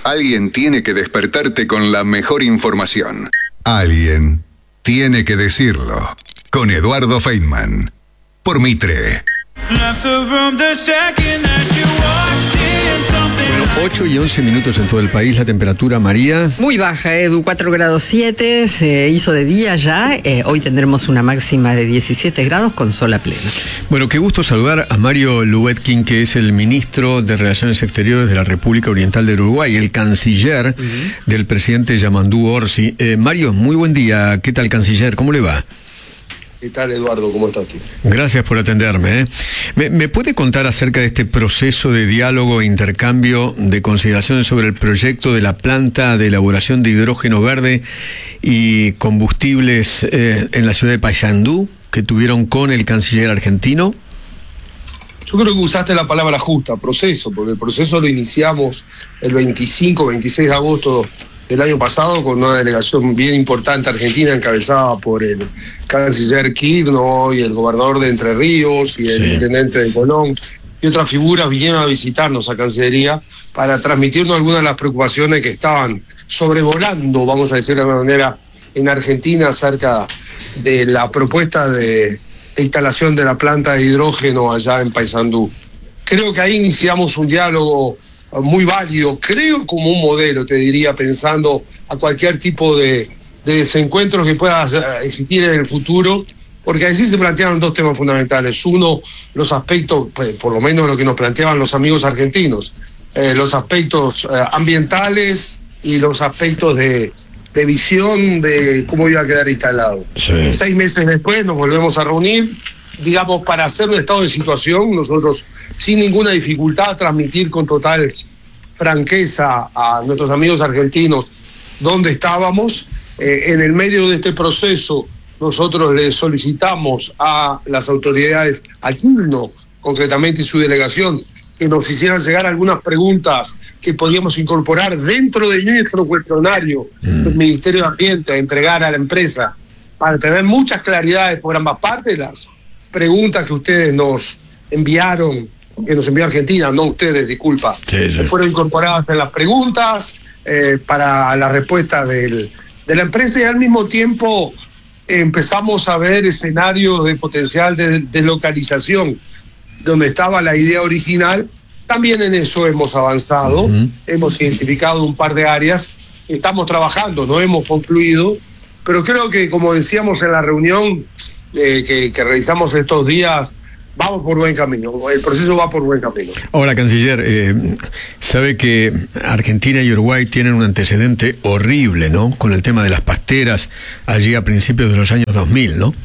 Alguien tiene que despertarte con la mejor información. Alguien tiene que decirlo. Con Eduardo Feynman. Por Mitre. Bueno, 8 y 11 minutos en todo el país. La temperatura, María. Muy baja, Edu, 4 grados 7. Se hizo de día ya. Hoy tendremos una máxima de 17 grados con sol a pleno. Bueno, qué gusto saludar a Mario Lubetkin, que es el ministro de Relaciones Exteriores de la República Oriental del Uruguay, el canciller del presidente Yamandú Orsi. Mario, muy buen día. ¿Qué tal, canciller? ¿Cómo le va? ¿Qué tal, Eduardo? ¿Cómo estás tú? Gracias por atenderme. ¿Me puede contar acerca de este proceso de diálogo e intercambio de consideraciones sobre el proyecto de la planta de elaboración de hidrógeno verde y combustibles en la ciudad de Paysandú que tuvieron con el canciller argentino? Yo creo que usaste la palabra justa, proceso, porque el proceso lo iniciamos el 26 de agosto del año pasado con una delegación bien importante argentina encabezada por el canciller Quirno y el gobernador de Entre Ríos y el intendente de Colón y otras figuras vinieron a visitarnos a Cancillería para transmitirnos algunas de las preocupaciones que estaban sobrevolando, vamos a decir de alguna manera, en Argentina acerca de la propuesta de instalación de la planta de hidrógeno allá en Paysandú. Creo que ahí iniciamos un diálogo muy válido, creo como un modelo, te diría, pensando a cualquier tipo de desencuentro que pueda existir en el futuro, porque allí se plantearon dos temas fundamentales. Uno, los aspectos, pues, por lo menos lo que nos planteaban los amigos argentinos, los aspectos ambientales y los aspectos de visión de cómo iba a quedar instalado. 6 meses después nos volvemos a reunir, digamos, para hacer un estado de situación, nosotros sin ninguna dificultad transmitir con total franqueza a nuestros amigos argentinos dónde estábamos. En el medio de este proceso nosotros le solicitamos a las autoridades, a Quirno concretamente y su delegación, que nos hicieran llegar algunas preguntas que podíamos incorporar dentro de nuestro cuestionario del Ministerio de Ambiente a entregar a la empresa para tener muchas claridades por ambas partes. Las preguntas que ustedes nos enviaron, que nos envió Argentina, no ustedes, disculpa, fueron incorporadas en las preguntas para la respuesta de la empresa, y al mismo tiempo empezamos a ver escenarios de potencial de localización donde estaba la idea original. También en eso hemos avanzado, hemos identificado un par de áreas, estamos trabajando, no hemos concluido, pero creo que, como decíamos en la reunión que realizamos estos días, vamos por buen camino, el proceso va por buen camino. Ahora, canciller, sabe que Argentina y Uruguay tienen un antecedente horrible, ¿no?, con el tema de las pasteras allí a principios de los años 2000, ¿no?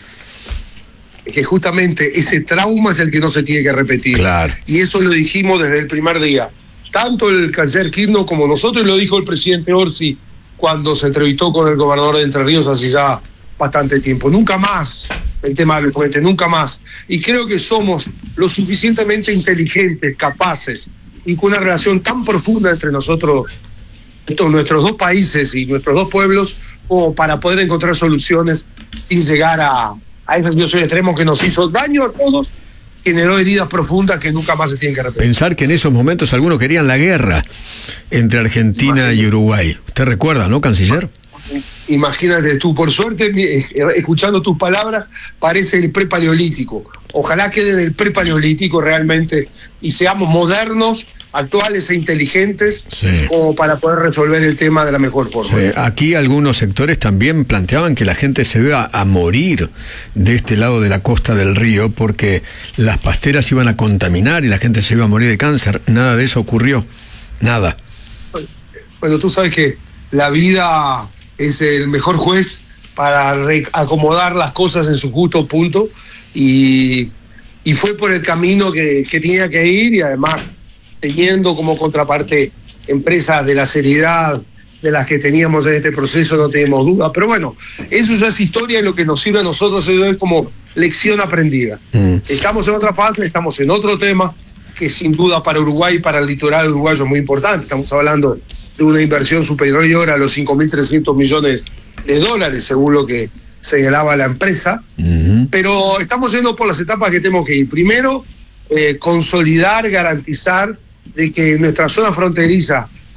Que justamente ese trauma es el que no se tiene que repetir. Claro. Y eso lo dijimos desde el primer día. Tanto el canciller Quirno como nosotros, y lo dijo el presidente Orsi cuando se entrevistó con el gobernador de Entre Ríos hace ya bastante tiempo. Nunca más el tema del puente, nunca más. Y creo que somos lo suficientemente inteligentes, capaces, y con una relación tan profunda entre nosotros, nuestros dos países y nuestros dos pueblos, como para poder encontrar soluciones sin llegar a esa situación extrema que nos hizo daño a todos, generó heridas profundas que nunca más se tienen que repetir. Pensar que en esos momentos algunos querían la guerra entre Argentina y Uruguay. ¿Usted recuerda, no, canciller? Imagínate tú, por suerte, escuchando tus palabras, parece el prepaleolítico. Ojalá quede en el prepaleolítico realmente y seamos modernos, actuales e inteligentes, como para poder resolver el tema de la mejor forma. Aquí algunos sectores también planteaban que la gente se iba a morir de este lado de la costa del río porque las pasteras iban a contaminar y la gente se iba a morir de cáncer. Nada de eso ocurrió, nada. Bueno, tú sabes que la vida es el mejor juez para acomodar las cosas en su justo punto, y fue por el camino que tenía que ir, y además teniendo como contraparte empresas de la seriedad de las que teníamos en este proceso, no tenemos duda. Pero bueno, eso ya es historia, y lo que nos sirve a nosotros es como lección aprendida. Estamos en otra fase, estamos en otro tema que sin duda para Uruguay y para el litoral uruguayo es muy importante. Estamos hablando de una inversión superior a los 5.300 millones de dólares, según lo que señalaba la empresa. Pero estamos yendo por las etapas que tenemos que ir. Primero, consolidar, garantizar de que nuestra zona fronteriza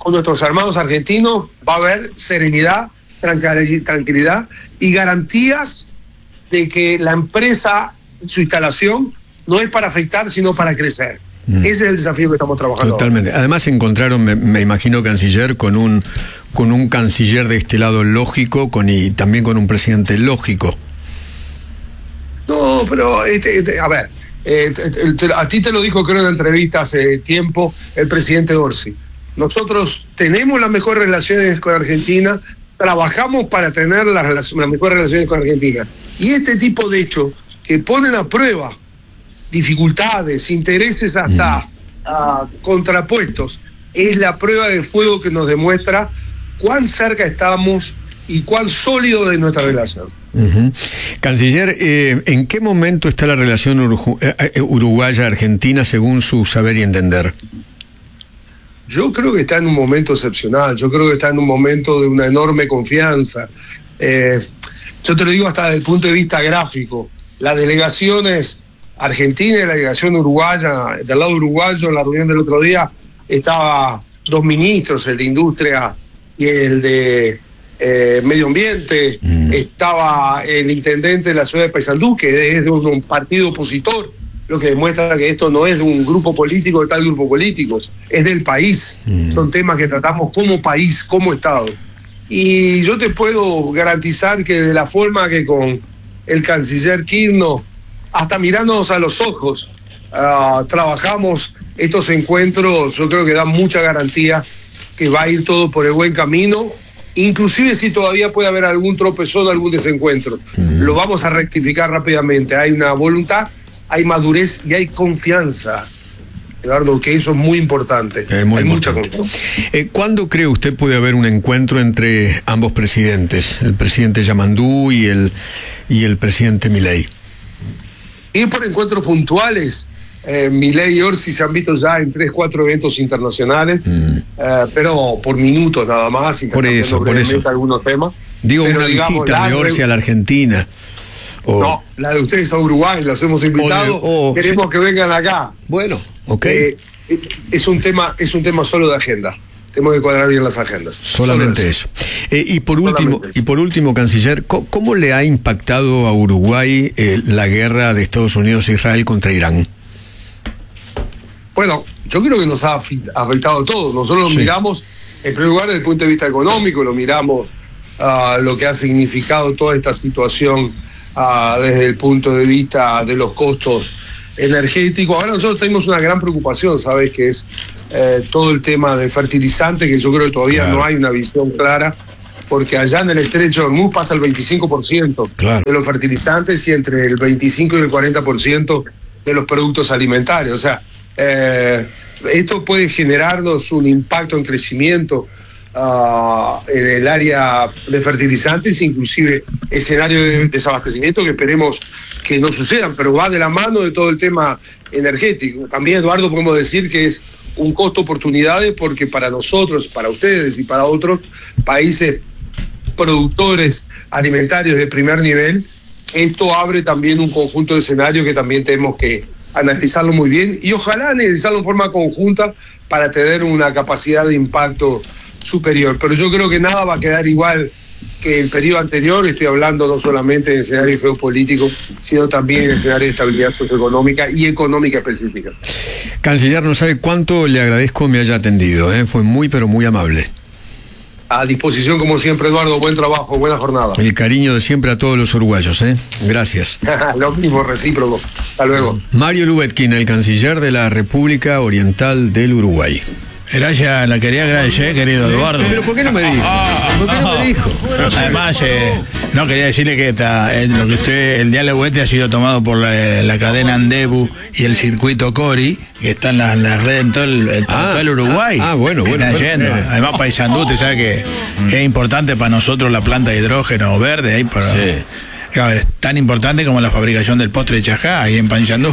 con nuestros hermanos argentinos va a haber serenidad, tranquilidad y garantías de que la empresa, su instalación, no es para afectar, sino para crecer. Ese es el desafío que estamos trabajando. Totalmente. ahora. Además se encontraron, me imagino, canciller, con un canciller de este lado lógico y también con un presidente lógico. No, pero a ver, a ti te lo dijo, creo, en una entrevista hace tiempo el presidente Orsi. Nosotros tenemos las mejores relaciones con Argentina, trabajamos para tener las mejores relaciones con Argentina. Y este tipo de hechos que ponen a prueba dificultades, intereses hasta contrapuestos, es la prueba de fuego que nos demuestra cuán cerca estamos y cuán sólido es nuestra relación. Canciller, ¿en qué momento está la relación uruguaya-argentina según su saber y entender? Yo creo que está en un momento excepcional, yo creo que está en un momento de una enorme confianza. Yo te lo digo hasta desde el punto de vista gráfico. Las delegaciones argentinas y la delegación uruguaya, del lado uruguayo, en la reunión del otro día, estaba 2 ministros, el de Industria y el de Medio Ambiente, estaba el intendente de la ciudad de Paysandú, que es de un partido opositor, lo que demuestra que esto no es de un grupo político, de tal grupo político, es del país. Son temas que tratamos como país, como Estado. Y yo te puedo garantizar que de la forma que con el canciller Kirchner, hasta mirándonos a los ojos, trabajamos estos encuentros, yo creo que dan mucha garantía que va a ir todo por el buen camino, inclusive si todavía puede haber algún tropezón, algún desencuentro. Lo vamos a rectificar rápidamente. Hay una voluntad, hay madurez y hay confianza, Eduardo, que eso es muy importante. Hay mucha confianza. ¿Cuándo cree usted puede haber un encuentro entre ambos presidentes, el presidente Yamandú y el presidente Milei? Y por encuentros puntuales, Milei y Orsi se han visto ya en 3-4 eventos internacionales, pero por minutos nada más, por eso algunos temas. Digo, pero una visita de Orsi a la Argentina. No, la de ustedes a Uruguay, los hemos invitado, queremos que vengan acá. Bueno, ok. Es un tema solo de agenda. Tenemos que cuadrar bien las agendas. Solamente eso. Y por último, canciller, ¿cómo le ha impactado a Uruguay la guerra de Estados Unidos e Israel contra Irán? Bueno, yo creo que nos ha afectado a todos. Nosotros lo miramos, en primer lugar, desde el punto de vista económico, lo miramos lo que ha significado toda esta situación desde el punto de vista de los costos energéticos. Ahora nosotros tenemos una gran preocupación, ¿sabes? Que es todo el tema de fertilizantes, que yo creo que todavía no hay una visión clara, porque allá en el estrecho de Hormuz pasa el 25% de los fertilizantes y entre el 25 y el 40% de los productos alimentarios. O sea, esto puede generarnos un impacto en crecimiento en el área de fertilizantes, inclusive escenario de desabastecimiento que esperemos que no sucedan, pero va de la mano de todo el tema energético. También, Eduardo, podemos decir que es un costo oportunidades, porque para nosotros, para ustedes y para otros países productores alimentarios de primer nivel, esto abre también un conjunto de escenarios que también tenemos que analizarlo muy bien y ojalá analizarlo en forma conjunta para tener una capacidad de impacto superior. Pero yo creo que nada va a quedar igual que el periodo anterior. Estoy hablando no solamente de escenario geopolítico, sino también de escenario de estabilidad socioeconómica y económica específica. Canciller, no sabe cuánto le agradezco me haya atendido, fue muy pero muy amable. A disposición como siempre, Eduardo, buen trabajo, buena jornada. El cariño de siempre a todos los uruguayos, gracias. Lo mismo, recíproco. Hasta luego. Mario Lubetkin, el canciller de la República Oriental del Uruguay. Gracias, la quería agradecer, querido Eduardo. Pero ¿por qué no me dijo? ¿Por qué no me dijo? Además, no quería decirle que lo que el diálogo ha sido tomado por la cadena Andebu y el circuito Cori, que están las redes en todo el Uruguay. Bueno. Yendo. Además, Paysandú, usted sabe que es importante para nosotros la planta de hidrógeno verde ahí para. Sí. Claro, es tan importante como la fabricación del postre de chajá ahí en Paysandú.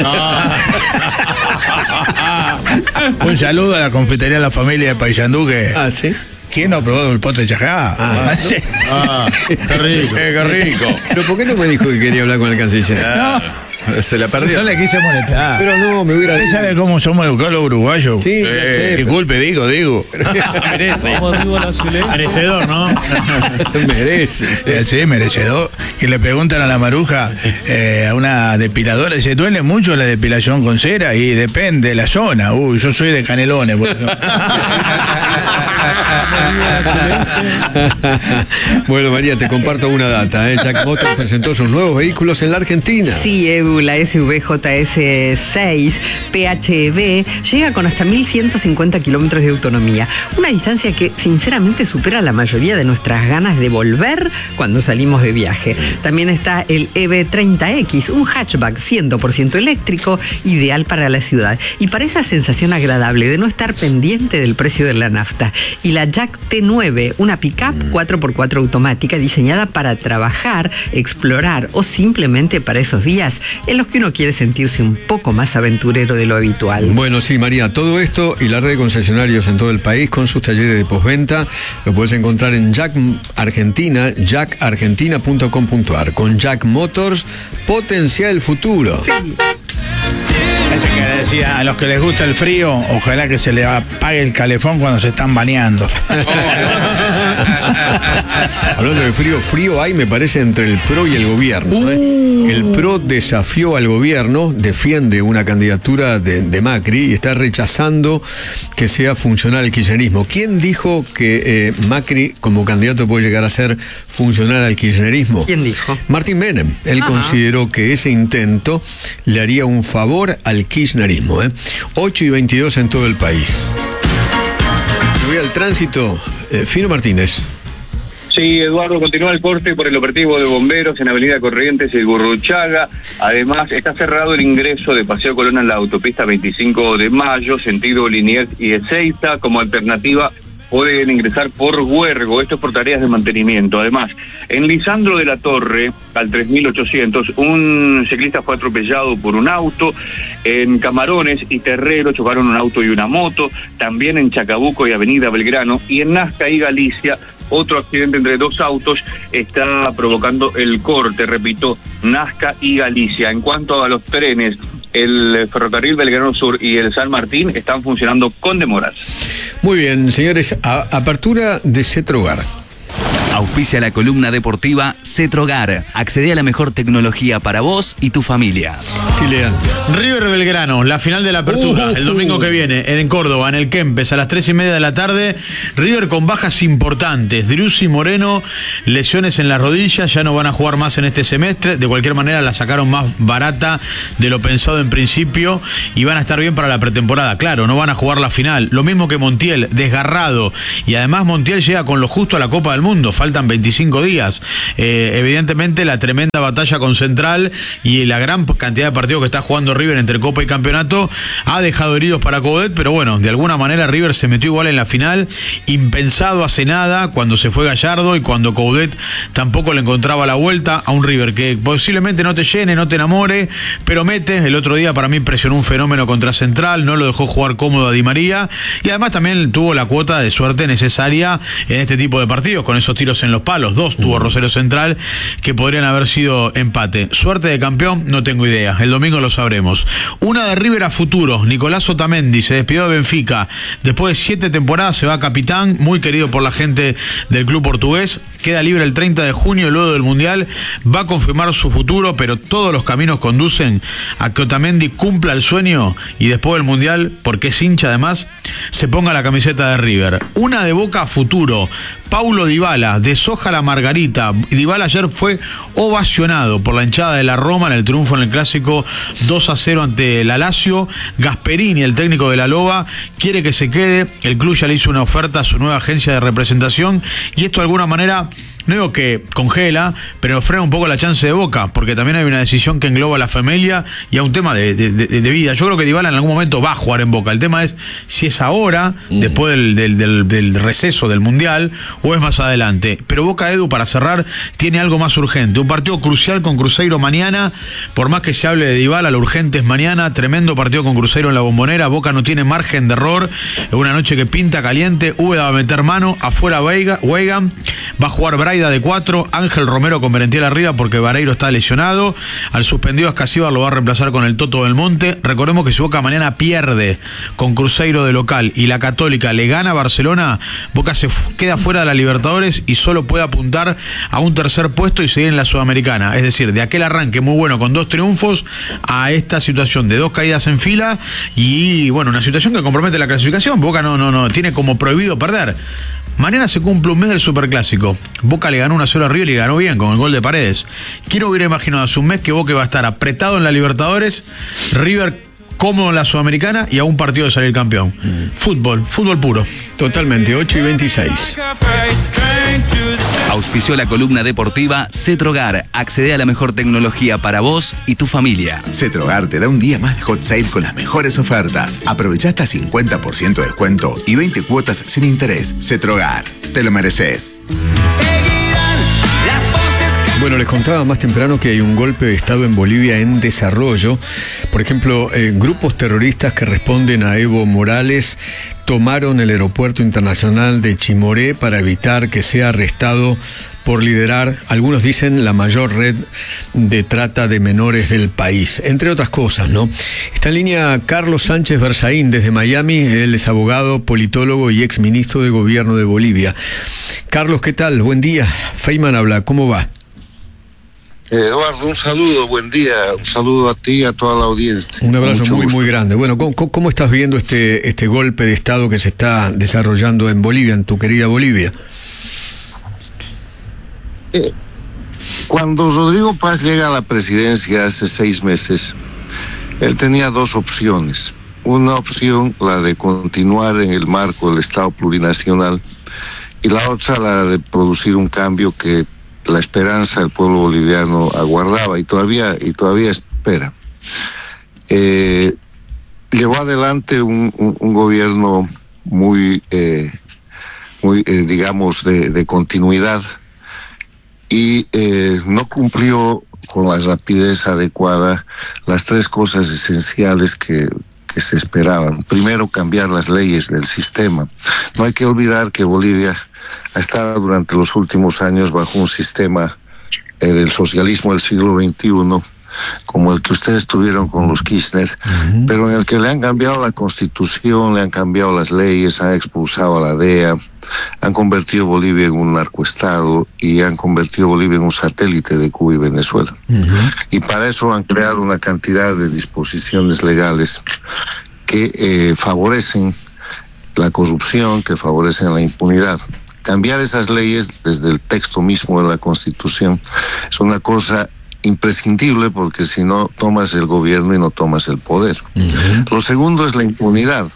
Un saludo a la confitería de la familia de Paysandú que. ¿Sí? ¿Quién no ha probado el postre de chajá? Sí. Qué rico. Qué rico. Pero ¿por qué no me dijo que quería hablar con el canciller? No. Se la perdió. No le quise molestar. Pero no, me hubiera ¿Usted dicho. sabe cómo somos educados los uruguayos? Sí, ya sé. Disculpe, digo. Merecedor, ¿no? Merece. Sí, merecedor. Que le preguntan a la maruja, a una depiladora, dice, ¿duele mucho la depilación con cera? Y depende de la zona. Uy, yo soy de Canelones, por ejemplo. Bueno, María, te comparto una data. Jack Motors presentó sus nuevos vehículos en la Argentina. Sí, Edu, la SUV JS6 PHEV llega con hasta 1.150 kilómetros de autonomía. Una distancia que sinceramente supera la mayoría de nuestras ganas de volver cuando salimos de viaje. También está el EV30X, un hatchback 100% eléctrico, ideal para la ciudad y para esa sensación agradable de no estar pendiente del precio de la nafta. Y la Jack T9, una pickup 4x4 automática diseñada para trabajar, explorar o simplemente para esos días en los que uno quiere sentirse un poco más aventurero de lo habitual. Bueno, sí, María, todo esto y la red de concesionarios en todo el país con sus talleres de postventa lo puedes encontrar en Jack Argentina, jackargentina.com.ar. Con Jack Motors, potencia el futuro. Sí. Ese que decía, a los que les gusta el frío, ojalá que se les apague el calefón cuando se están bañando. Hablando de frío hay, me parece, entre el PRO y el gobierno. El PRO desafió al gobierno, defiende una candidatura de Macri y está rechazando que sea funcional el kirchnerismo. ¿Quién dijo que Macri como candidato puede llegar a ser funcional al kirchnerismo? ¿Quién dijo? Martín Menem. Él consideró que ese intento le haría un favor al kirchnerismo. 8:22 en todo el país. Me voy al tránsito. Fino Martínez. Sí, Eduardo, continúa el corte por el operativo de bomberos en Avenida Corrientes y el Gurruchaga. Además, está cerrado el ingreso de Paseo Colón en la autopista 25 de Mayo, sentido Liniers y Ezeiza. Como alternativa, pueden ingresar por Huergo, esto es por tareas de mantenimiento. Además, en Lisandro de la Torre, al 3800, un ciclista fue atropellado por un auto. En Camarones y Terrero chocaron un auto y una moto. También en Chacabuco y Avenida Belgrano. Y en Nazca y Galicia, otro accidente entre dos autos está provocando el corte, repito, Nazca y Galicia. En cuanto a los trenes, el ferrocarril Belgrano Sur y el San Martín están funcionando con demoras. Muy bien, señores, apertura de Cetrogar. Auspicia la columna deportiva Cetrogar. Accede a la mejor tecnología para vos y tu familia. Sí, Leal. River Belgrano, la final de la apertura, el domingo que viene, en Córdoba, en el Kempes, a las 3:30 de la tarde. River con bajas importantes. Driussi, Moreno, lesiones en las rodillas, ya no van a jugar más en este semestre. De cualquier manera, la sacaron más barata de lo pensado en principio y van a estar bien para la pretemporada. Claro, no van a jugar la final. Lo mismo que Montiel, desgarrado. Y además Montiel llega con lo justo a la Copa del Mundo. Faltan 25 días. Evidentemente, la tremenda batalla con Central y la gran cantidad de partidos que está jugando River entre Copa y Campeonato ha dejado heridos para Coudet, pero bueno, de alguna manera River se metió igual en la final, impensado hace nada, cuando se fue Gallardo y cuando Coudet tampoco le encontraba la vuelta a un River que posiblemente no te llene, no te enamore, pero mete. El otro día para mí presionó un fenómeno contra Central, no lo dejó jugar cómodo a Di María y además también tuvo la cuota de suerte necesaria en este tipo de partidos, con esos tiros en los palos. Dos tuvo Rosario Central que podrían haber sido empate. Suerte de campeón, no tengo idea. El domingo lo sabremos. Una de River a futuro. Nicolás Otamendi se despidió de Benfica. Después de 7 temporadas se va capitán, muy querido por la gente del club portugués. Queda libre el 30 de junio, luego del Mundial. Va a confirmar su futuro, pero todos los caminos conducen a que Otamendi cumpla el sueño y después del Mundial, porque es hincha además, se ponga la camiseta de River. Una de Boca a futuro. Paulo Dybala deshoja la margarita. Dybala ayer fue ovacionado por la hinchada de la Roma en el triunfo en el clásico 2-0 ante la Lazio. Gasperini, el técnico de la Loba, quiere que se quede. El club ya le hizo una oferta a su nueva agencia de representación y esto de alguna manera, no digo que congela, pero frena un poco la chance de Boca, porque también hay una decisión que engloba a la familia y a un tema de vida. Yo creo que Dybala en algún momento va a jugar en Boca. El tema es si es ahora, después del receso del Mundial, o es más adelante. Pero Boca, Edu, para cerrar, tiene algo más urgente. Un partido crucial con Cruzeiro mañana. Por más que se hable de Dybala, lo urgente es mañana. Tremendo partido con Cruzeiro en la Bombonera. Boca no tiene margen de error. Es una noche que pinta caliente. Úbeda va a meter mano. Afuera Weigand. Va a jugar Brian Almeida de 4, Ángel Romero con Merentiel arriba porque Vareiro está lesionado, al suspendido Escasíbar lo va a reemplazar con el Toto del Monte. Recordemos que si Boca mañana pierde con Cruzeiro de local y la Católica le gana a Barcelona, Boca se queda fuera de la Libertadores y solo puede apuntar a un tercer puesto y seguir en la Sudamericana. Es decir, de aquel arranque muy bueno con 2 triunfos a esta situación de 2 caídas en fila y bueno, una situación que compromete la clasificación. Boca no tiene como prohibido perder. Mañana se cumple un mes del Superclásico. Boca le ganó 1-0 a River y ganó bien con el gol de Paredes. ¿Quién hubiera imaginado hace un mes que Boca iba a estar apretado en la Libertadores, River cómodo en la Sudamericana y a un partido de salir campeón? Fútbol puro. Totalmente, 8:26. Auspició la columna deportiva Cetrogar. Accede a la mejor tecnología para vos y tu familia. Cetrogar te da un día más de hot sale con las mejores ofertas. Aprovecha hasta 50% de descuento y 20 cuotas sin interés. Cetrogar, te lo mereces. Bueno, les contaba más temprano que hay un golpe de Estado en Bolivia en desarrollo. Por ejemplo, grupos terroristas que responden a Evo Morales tomaron el aeropuerto internacional de Chimoré para evitar que sea arrestado por liderar, algunos dicen, la mayor red de trata de menores del país, entre otras cosas, ¿no? Está en línea Carlos Sánchez Berzaín desde Miami. Él es abogado, politólogo y exministro de Gobierno de Bolivia. Carlos, ¿qué tal? Buen día. Feynman habla, ¿cómo va? Eduardo, un saludo, buen día, un saludo a ti y a toda la audiencia. Un abrazo Mucho muy, gusto. muy grande. Bueno, ¿cómo estás viendo este golpe de Estado que se está desarrollando en Bolivia, en tu querida Bolivia? Cuando Rodrigo Paz llega a la presidencia hace 6 meses, él tenía 2 opciones. Una opción, la de continuar en el marco del Estado plurinacional, y la otra, la de producir un cambio que la esperanza del pueblo boliviano aguardaba y todavía espera. Llevó adelante un gobierno muy digamos, de continuidad y no cumplió con la rapidez adecuada las 3 cosas esenciales que se esperaban. Primero, cambiar las leyes del sistema. No hay que olvidar que Bolivia ha estado durante los últimos años bajo un sistema del socialismo del siglo XXI, como el que ustedes tuvieron con los Kirchner, pero en el que le han cambiado la constitución, le han cambiado las leyes, han expulsado a la DEA, han convertido Bolivia en un narcoestado y han convertido Bolivia en un satélite de Cuba y Venezuela. Y para eso han creado una cantidad de disposiciones legales que favorecen la corrupción, que favorecen la impunidad. Cambiar esas leyes desde el texto mismo de la Constitución es una cosa imprescindible, porque si no tomas el gobierno y no tomas el poder. Lo segundo es la impunidad.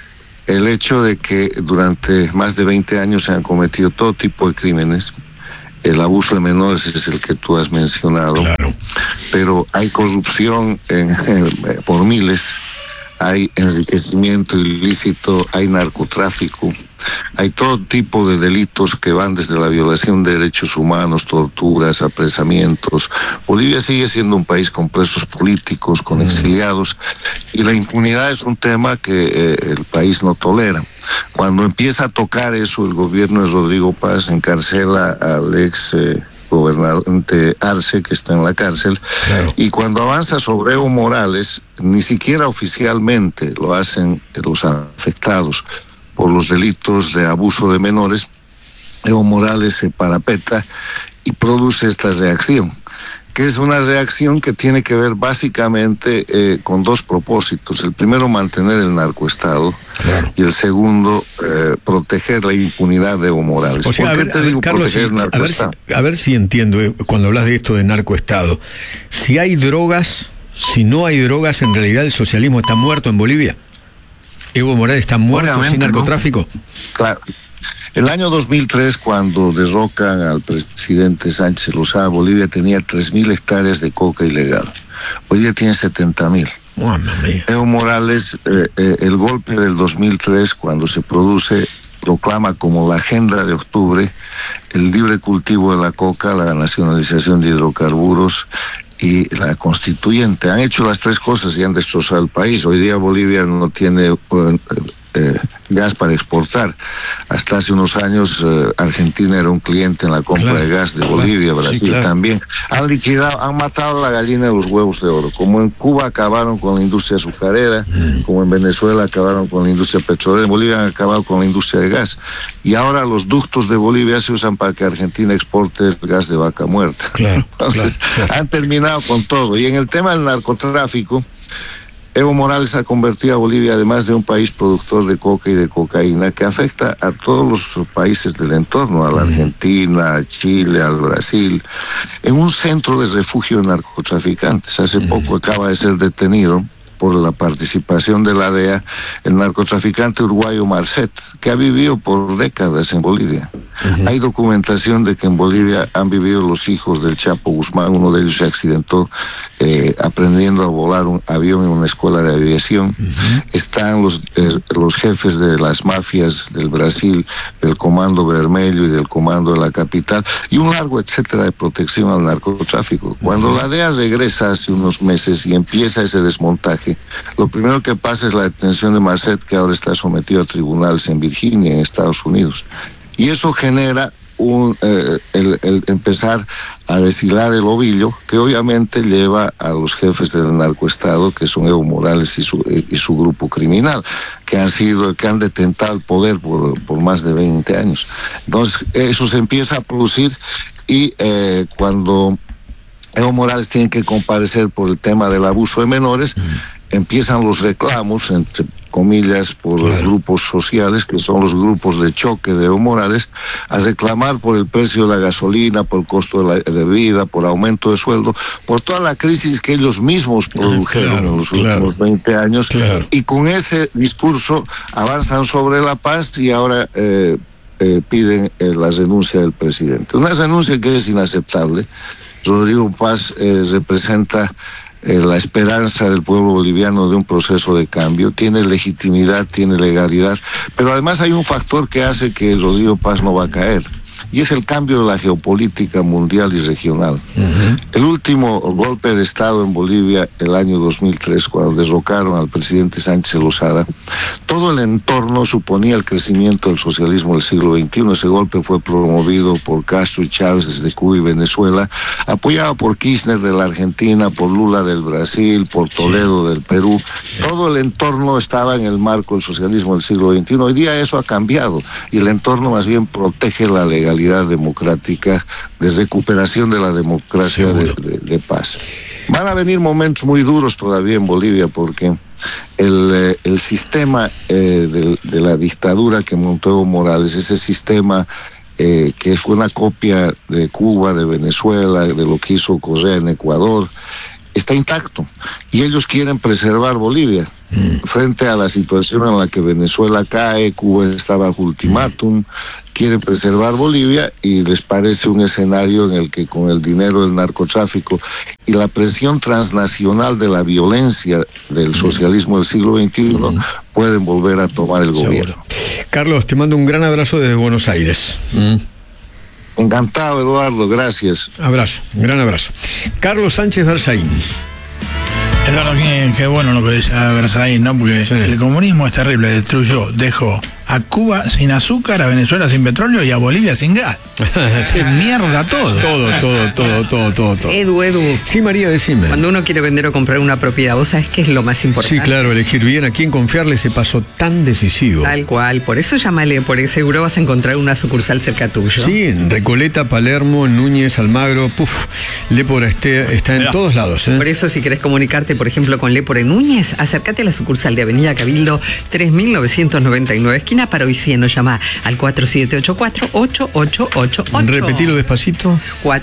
El hecho de que durante más de 20 años se han cometido todo tipo de crímenes. El abuso de menores es el que tú has mencionado. Claro. Pero hay corrupción por miles. Hay enriquecimiento ilícito, hay narcotráfico, hay todo tipo de delitos que van desde la violación de derechos humanos, torturas, apresamientos. Bolivia sigue siendo un país con presos políticos, con exiliados, y la impunidad es un tema que el país no tolera. Cuando empieza a tocar eso, el gobierno de Rodrigo Paz encarcela al ex gobernante Arce, que está en la cárcel. Claro. Y cuando avanza sobre Evo Morales, ni siquiera oficialmente lo hacen los afectados por los delitos de abuso de menores. Evo Morales se parapeta y produce esta reacción, que es una reacción que tiene que ver básicamente con 2 propósitos. El primero, mantener el narcoestado. Claro. Y el segundo, proteger la impunidad de Evo Morales. O sea, Carlos, a ver si entiendo, cuando hablas de esto de narcoestado, si hay drogas, si no hay drogas, en realidad el socialismo está muerto en Bolivia. Evo Morales está muerto. Obviamente, sin narcotráfico. ¿No? Claro. El año 2003, cuando derrocan al presidente Sánchez Lozada, Bolivia tenía 3.000 hectáreas de coca ilegal. Hoy día tiene 70.000. Evo Morales, el golpe del 2003, cuando se produce, proclama como la agenda de octubre el libre cultivo de la coca, la nacionalización de hidrocarburos y la constituyente. Han hecho las 3 cosas y han destrozado el país. Hoy día Bolivia no tiene gas para exportar. hasta hace unos años Argentina era un cliente en la compra de gas de Bolivia, Brasil también. Han liquidado, han matado la gallina de los huevos de oro. Como en Cuba acabaron con la industria azucarera, como en Venezuela acabaron con la industria petrolera, en Bolivia han acabado con la industria de gas. Y ahora los ductos de Bolivia se usan para que Argentina exporte el gas de vaca muerta. Entonces, han terminado con todo. Y en el tema del narcotráfico, Evo Morales ha convertido a Bolivia, además de un país productor de coca y de cocaína, que afecta a todos los países del entorno, a la Argentina, a Chile, al Brasil, en un centro de refugio de narcotraficantes. Hace poco acaba de ser detenido por la participación de la DEA el narcotraficante uruguayo Marcet, que ha vivido por décadas en Bolivia. Hay documentación de que en Bolivia han vivido los hijos del Chapo Guzmán. Uno de ellos se accidentó aprendiendo a volar un avión en una escuela de aviación. Están los jefes de las mafias del Brasil, del Comando Vermelho y del Comando de la Capital, y un largo etcétera de protección al narcotráfico. Cuando la DEA regresa hace unos meses y empieza ese desmontaje, lo primero que pasa es la detención de Marcet, que ahora está sometido a tribunales en Virginia, en Estados Unidos. Y eso genera el empezar a deshilar el ovillo, que obviamente lleva a los jefes del narcoestado, que son Evo Morales y su grupo criminal, que han detentado el poder por más de 20 años. Entonces, eso se empieza a producir y cuando Evo Morales tiene que comparecer por el tema del abuso de menores, empiezan los reclamos, entre comillas, por los grupos sociales, que son los grupos de choque de Evo Morales, a reclamar por el precio de la gasolina, por el costo de vida, por aumento de sueldo, por toda la crisis que ellos mismos produjeron en los últimos 20 años. Y con ese discurso avanzan sobre la paz y ahora piden la renuncia del presidente. Una renuncia que es inaceptable. Rodrigo Paz representa la esperanza del pueblo boliviano de un proceso de cambio, tiene legitimidad, tiene legalidad, pero además hay un factor que hace que Rodrigo Paz no va a caer, y es el cambio de la geopolítica mundial y regional. El último golpe de Estado en Bolivia, el año 2003, cuando derrocaron al presidente Sánchez Lozada, todo el entorno suponía el crecimiento del socialismo del siglo XXI. Ese golpe fue promovido por Castro y Chávez desde Cuba y Venezuela, apoyado por Kirchner de la Argentina, por Lula del Brasil, por Toledo del Perú. Todo el entorno estaba en el marco del socialismo del siglo XXI. Hoy día eso ha cambiado y el entorno más bien protege la legalidad democrática, de recuperación de la democracia de paz. Van a venir momentos muy duros todavía en Bolivia, porque el sistema de la dictadura que montó Evo Morales, ese sistema que fue una copia de Cuba, de Venezuela, de lo que hizo Correa en Ecuador, está intacto, y ellos quieren preservar Bolivia frente a la situación en la que Venezuela cae, Cuba está bajo ultimátum, quieren preservar Bolivia, y les parece un escenario en el que con el dinero del narcotráfico y la presión transnacional de la violencia del socialismo del siglo XXI pueden volver a tomar el gobierno. Carlos, te mando un gran abrazo desde Buenos Aires. Encantado, Eduardo, gracias. Abrazo, un gran abrazo. Carlos Sánchez Berzaín. Eduardo, qué bueno lo que decía Berzaín, ¿no? Porque el comunismo es terrible, dejó a Cuba sin azúcar, a Venezuela sin petróleo y a Bolivia sin gas. Mierda todo. Todo. Edu. Sí, María, decime. Cuando uno quiere vender o comprar una propiedad, ¿vos sabés qué es lo más importante? Sí, claro, elegir bien a quién confiarle ese paso tan decisivo. Tal cual, por eso llámale, porque seguro vas a encontrar una sucursal cerca tuyo. Sí, en Recoleta, Palermo, Núñez, Almagro, Lépora está en todos lados. Por eso, si querés comunicarte, por ejemplo, con Lépora en Núñez, acércate a la sucursal de Avenida Cabildo 3999, esquina Paroicieno. Llama al 4784-8888. Repetilo despacito.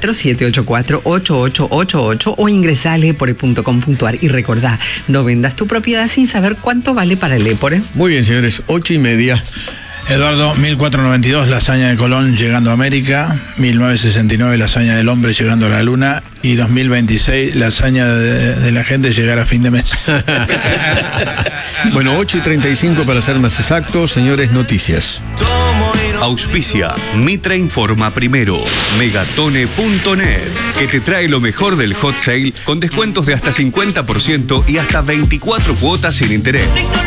4784-8888 o ingresá a lepore.com.ar y recordá, no vendas tu propiedad sin saber cuánto vale para Lepore. Muy bien, señores, 8:30. Eduardo, 1492, la hazaña de Colón llegando a América, 1969, la hazaña del hombre llegando a la luna, y 2026, la hazaña de la gente llegar a fin de mes. Bueno, 8:35 para ser más exactos, señores, noticias. Auspicia Mitra Informa Primero, Megatone.net, que te trae lo mejor del hot sale con descuentos de hasta 50% y hasta 24 cuotas sin interés.